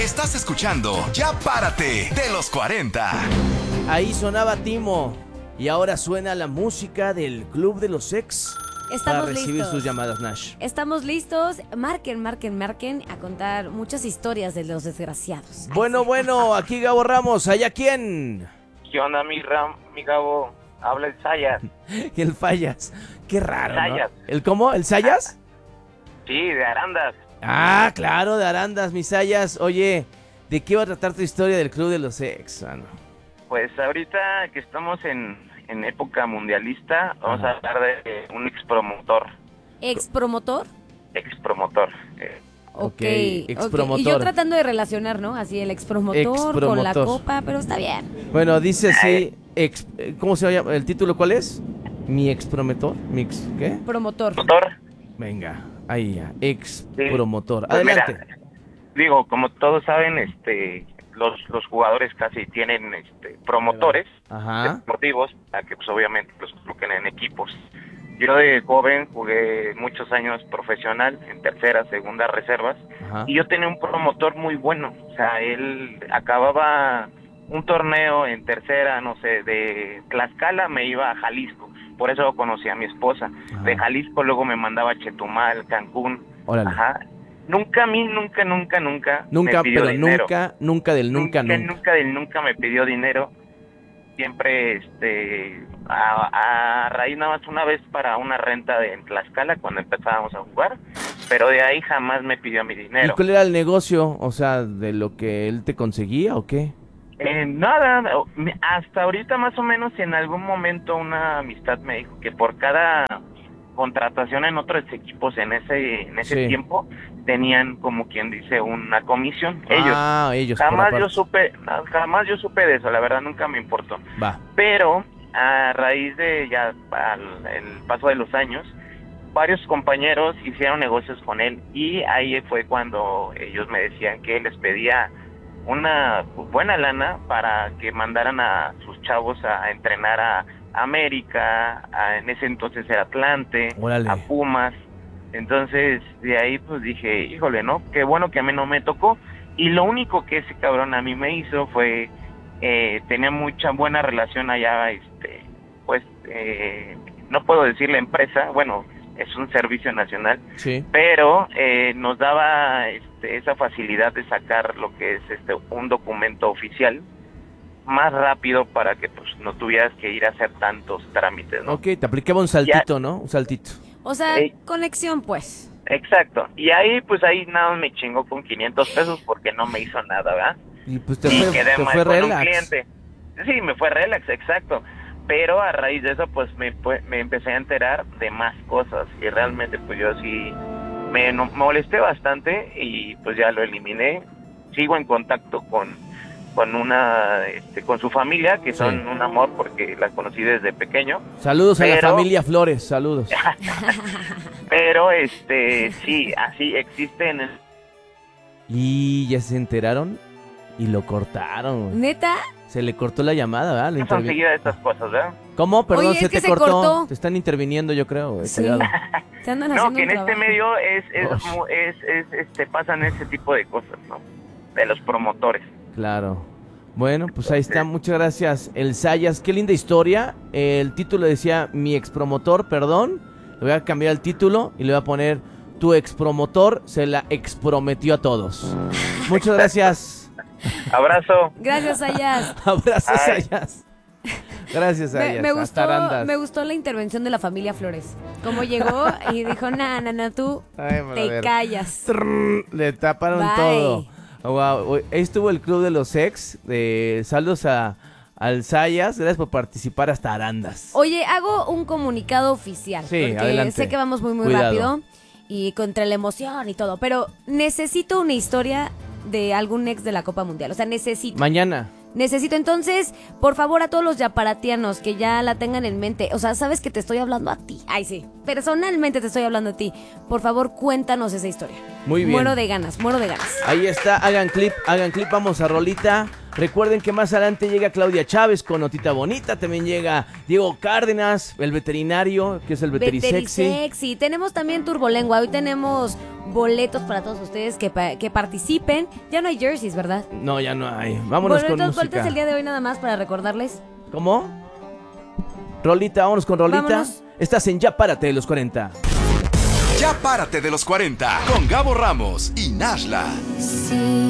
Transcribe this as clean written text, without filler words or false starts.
Estás escuchando Ya Párate de los 40. Ahí sonaba Timo y ahora suena la música del Club de los Ex. Estamos para recibir listos. sus llamadas, Nash. Estamos listos. Marquen a contar muchas historias de los desgraciados. Bueno, aquí Gabo Ramos. ¿Allá quién? ¿Qué onda, mi Gabo? Habla el Sayas. El Fallas. Qué raro, Sayas. ¿no? ¿El cómo? ¿El Sayas? Sí, de Arandas. Ah, claro, de Arandas, mis Sayas. Oye, ¿de qué va a tratar tu historia del Club de los Ex, mano? Pues ahorita que estamos en época mundialista, vamos a hablar de un expromotor. ¿Expromotor? Expromotor. Ok, Y expromotor. yo tratando de relacionar, ¿no? Así el expromotor con la copa, pero está bien. Bueno, dice así, ¿cómo se llama? ¿El título cuál es? Mi expromotor. ¿Qué? Promotor. Motor. Venga, ahí ya, Sí. expromotor. Pues Adelante. mira, digo, como todos saben, los jugadores casi tienen promotores Ajá. deportivos, a que pues obviamente los coloquen en equipos. Yo de joven jugué muchos años profesional en tercera, segunda reservas, Ajá. y yo tenía un promotor muy bueno. O sea, él acababa un torneo en tercera, no sé, de Tlaxcala me iba a Jalisco, por eso conocí a mi esposa. Ajá. De Jalisco luego me mandaba a Chetumal, Cancún. Órale. Ajá. Nunca Nunca, me pidió pero dinero. nunca del nunca. Nunca del nunca me pidió dinero. Siempre, a raíz nada más una vez para una renta en Tlaxcala cuando empezábamos a jugar, pero de ahí jamás me pidió mi ¿Y dinero. cuál era el negocio? O sea, ¿de lo que él te conseguía o qué? Nada, hasta ahorita más o menos en algún momento una amistad me dijo que por cada contratación en otros equipos en ese Sí. tiempo tenían, como quien dice, una comisión. Ellos. por Jamás yo aparte. supe de eso, la verdad nunca me importó. Va. Pero a raíz de ya el paso de los años, varios compañeros hicieron negocios con él y ahí fue cuando ellos me decían que les pedía una buena lana para que mandaran a sus chavos a entrenar a América, en ese entonces era Atlante, Órale. a Pumas. Entonces de ahí pues dije, híjole, ¿no? Qué bueno que a mí no me tocó. Y lo único que ese cabrón a mí me hizo fue, tenía mucha buena relación allá, no puedo decir la empresa, bueno, es un servicio nacional, Sí. pero nos daba esa facilidad de sacar lo que es un documento oficial más rápido para que pues no tuvieras que ir a hacer tantos trámites, ¿no? Ok, te aplicaba un saltito, ¿no? Un saltito. O sea, Ey. conexión, pues. Exacto. Y ahí nada más me chingó con 500 pesos porque no me hizo nada, ¿verdad? Y pues te Y quedé fue mal con relax. un cliente. Sí, me fue relax, exacto. Pero a raíz de eso pues me empecé a enterar de más cosas y realmente pues yo sí me molesté bastante y pues ya lo eliminé. Sigo en contacto con su familia, que son Sí. un amor porque las conocí desde pequeño. Saludos a la Pero- familia Flores, saludos. Pero sí, así existen. Y ya se enteraron y lo cortaron, güey. ¿Neta? Se le cortó la llamada, ¿verdad? Le Son intervi- seguidas estas cosas, ¿verdad? ¿Cómo? Perdón, Oye, es se que te se cortó. cortó. Te están interviniendo, yo creo, güey. Sí. Cuidado. Se andan No, haciendo que un en este trabajo. medio Osh. pasan ese tipo de cosas, ¿no? De los promotores. Claro. Bueno, pues ahí está. Muchas gracias, El Sayas. Qué linda historia. El título decía Mi expromotor, perdón. Le voy a cambiar el título y le voy a poner Tu expromotor se la exprometió a todos. Muchas gracias. Abrazo. Gracias, Ayas. Abrazos, Ay. Sayas. Gracias, Sayas. Me Hasta Arandas. me gustó la intervención de la familia Flores. Cómo llegó y dijo, tú Ay, te brother. callas. Trrr, le taparon Bye. todo. Wow. Ahí estuvo el Club de los Ex. Saludos al Sayas. Gracias por participar hasta Arandas. Oye, hago un comunicado oficial. Sí, porque adelante. sé que vamos muy Cuidado. rápido y contra la emoción y todo, pero necesito una historia de algún ex de la Copa Mundial. O sea, Mañana. Necesito entonces, por favor, a todos los yaparatianos que ya la tengan en mente. O sea, sabes que te estoy hablando a ti. Ay, sí. Personalmente te estoy hablando a ti. Por favor, cuéntanos esa historia. Muy bien. Muero de ganas, muero de ganas. Ahí está. Hagan clip. Vamos a rolita. Recuerden que más adelante llega Claudia Chávez con Notita Bonita. También llega Diego Cárdenas, el veterinario, que es el Veterisexy. Veterisexy. Tenemos también Turbolengua. Hoy tenemos boletos para todos ustedes que participen. Ya no hay jerseys, ¿verdad? No, ya no hay. Vámonos con música. Boletos el día de hoy nada más para recordarles. ¿Cómo? Rolita, vámonos con Rolita. Vámonos. Estás en Ya Párate de los 40. Ya Párate de los 40 con Gabo Ramos y Nashla. Sí.